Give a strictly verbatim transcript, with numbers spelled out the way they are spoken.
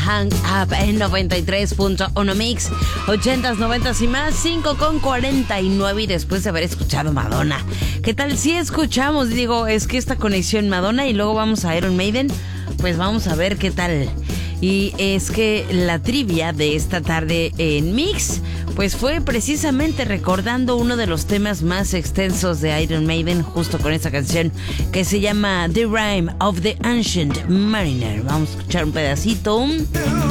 Hang Up en noventa y tres punto uno Mix, ochentas, noventas y más, cinco con cuarenta y nueve, y después de haber escuchado Madonna. ¿Qué tal si escuchamos? Digo, es que esta conexión Madonna y luego vamos a Iron Maiden, pues vamos a ver qué tal. Y es que la trivia de esta tarde en Mix, pues fue precisamente recordando uno de los temas más extensos de Iron Maiden, justo con esta canción que se llama The Rime of the Ancient Mariner. Vamos a escuchar un pedacito.